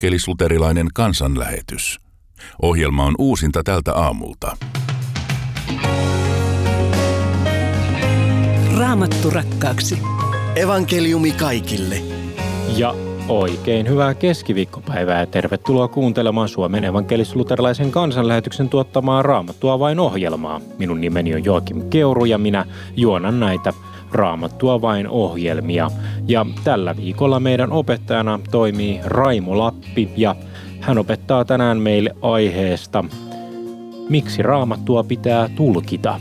Evankelis-luterilainen kansanlähetys. Ohjelma on uusinta tältä aamulta. Raamattu rakkaaksi. Evankeliumi kaikille. Ja oikein hyvää keskiviikkopäivää ja tervetuloa kuuntelemaan Suomen evankelis-luterilaisen kansanlähetyksen tuottamaa Raamattua vain -ohjelmaa. Minun nimeni on Joakim Keuru ja minä juonan näitä Raamattua vain -ohjelmia. Ja tällä viikolla meidän opettajana toimii Raimo Lappi ja hän opettaa tänään meille aiheesta miksi Raamattua pitää tulkita.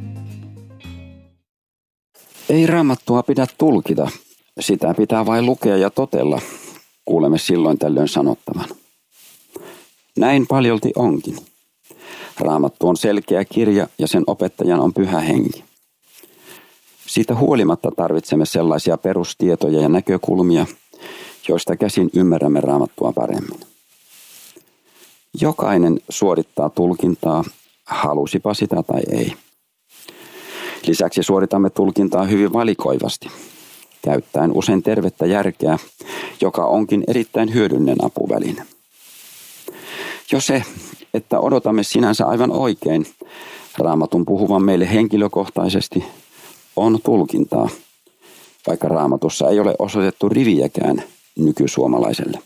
Ei Raamattua pidä tulkita, sitä pitää vain lukea ja totella, kuulemme silloin tällöin sanottavan. Näin paljolti onkin. Raamattu on selkeä kirja ja sen opettajan on Pyhä Henki. Siitä huolimatta tarvitsemme sellaisia perustietoja ja näkökulmia, joista käsin ymmärrämme Raamattua paremmin. Jokainen suorittaa tulkintaa, halusipa sitä tai ei. Lisäksi suoritamme tulkintaa hyvin valikoivasti, käyttäen usein tervettä järkeä, joka onkin erittäin hyödyllinen apuväline. Jo se, että odotamme sinänsä aivan oikein Raamatun puhuvan meille henkilökohtaisesti, on tulkintaa, vaikka Raamatussa ei ole osoitettu riviäkään nykysuomalaiselle.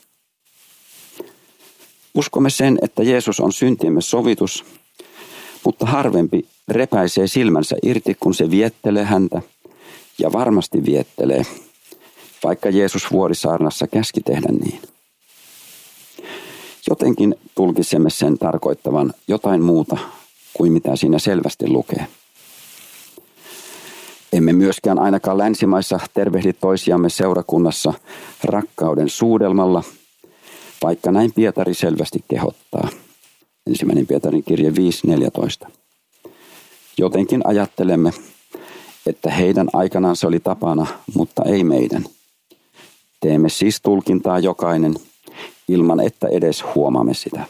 Uskomme sen, että Jeesus on syntiemme sovitus, mutta harvempi repäisee silmänsä irti, kun se viettelee häntä, ja varmasti viettelee, vaikka Jeesus Vuorisaarnassa käski tehdä niin. Jotenkin tulkitsemme sen tarkoittavan jotain muuta kuin mitä siinä selvästi lukee. Emme myöskään ainakaan länsimaissa tervehdi toisiamme seurakunnassa rakkauden suudelmalla, vaikka näin Pietari selvästi kehottaa. 1. Pietarin kirje 5.14. Jotenkin ajattelemme, että heidän aikanaan se oli tapana, mutta ei meidän. Teemme siis tulkintaa jokainen, ilman että edes huomaamme sitä.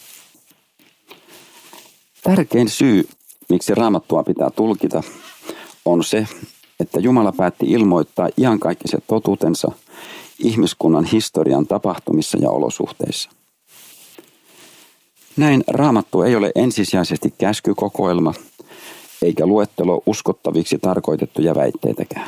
Tärkein syy, miksi Raamattua pitää tulkita, on se, että Jumala päätti ilmoittaa iankaikkisen totuutensa ihmiskunnan historian tapahtumissa ja olosuhteissa. Näin Raamattu ei ole ensisijaisesti käskykokoelma, eikä luettelo uskottaviksi tarkoitettuja väitteitäkään.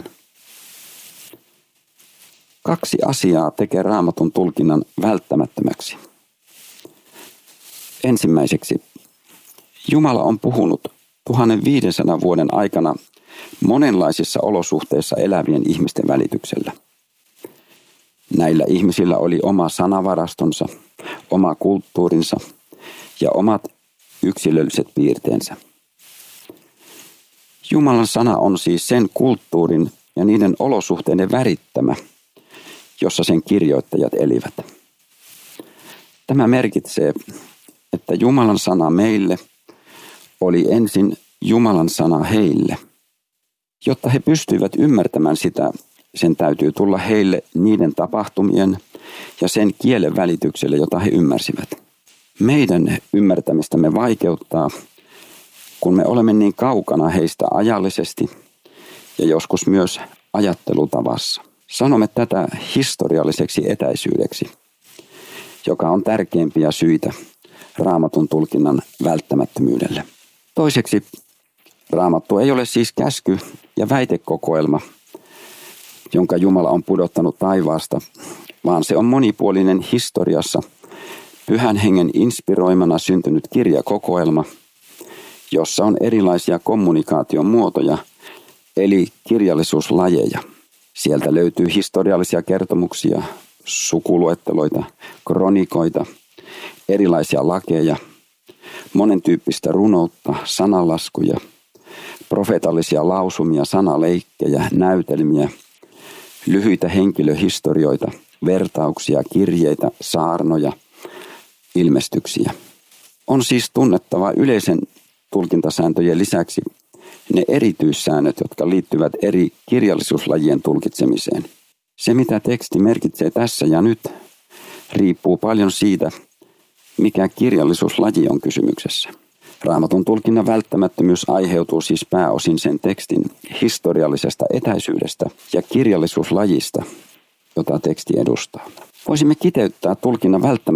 2 asiaa tekee Raamatun tulkinnan välttämättömäksi. Ensimmäiseksi, Jumala on puhunut 1500 vuoden aikana monenlaisissa olosuhteissa elävien ihmisten välityksellä. Näillä ihmisillä oli oma sanavarastonsa, oma kulttuurinsa ja omat yksilölliset piirteensä. Jumalan sana on siis sen kulttuurin ja niiden olosuhteiden värittämä, jossa sen kirjoittajat elivät. Tämä merkitsee, että Jumalan sana meille oli ensin Jumalan sana heille. Jotta he pystyivät ymmärtämään sitä, sen täytyy tulla heille niiden tapahtumien ja sen kielen välitykselle, jota he ymmärsivät. Meidän ymmärtämistämme vaikeuttaa, kun me olemme niin kaukana heistä ajallisesti ja joskus myös ajattelutavassa. Sanomme tätä historialliseksi etäisyydeksi, joka on tärkeimpiä syitä Raamatun tulkinnan välttämättömyydelle. Toiseksi, Raamattu ei ole siis käsky- ja väitekokoelma, jonka Jumala on pudottanut taivaasta, vaan se on monipuolinen historiassa Pyhän Hengen inspiroimana syntynyt kirjakokoelma, jossa on erilaisia kommunikaation muotoja, eli kirjallisuuslajeja. Sieltä löytyy historiallisia kertomuksia, sukuluetteloita, kronikoita, erilaisia lakeja, monentyyppistä runoutta, sananlaskuja, profeetallisia lausumia, sanaleikkejä, näytelmiä, lyhyitä henkilöhistorioita, vertauksia, kirjeitä, saarnoja, ilmestyksiä. On siis tunnettava yleisen tulkintasääntöjen lisäksi ne erityissäännöt, jotka liittyvät eri kirjallisuuslajien tulkitsemiseen. Se, mitä teksti merkitsee tässä ja nyt, riippuu paljon siitä, mikä kirjallisuuslaji on kysymyksessä. Raamatun tulkinnan välttämättömyys aiheutuu siis pääosin sen tekstin historiallisesta etäisyydestä ja kirjallisuuslajista, jota teksti edustaa. Voisimme kiteyttää tulkinnan